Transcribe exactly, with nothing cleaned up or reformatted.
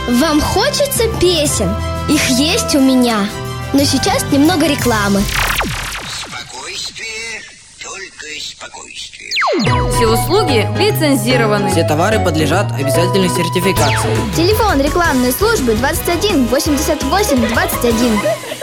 Вам хочется песен? Их есть у меня. Но сейчас немного рекламы. Спокойствие, только спокойствие. Все услуги лицензированы. Все товары подлежат обязательной сертификации. Телефон рекламной службы двадцать один восемьдесят восемь двадцать один.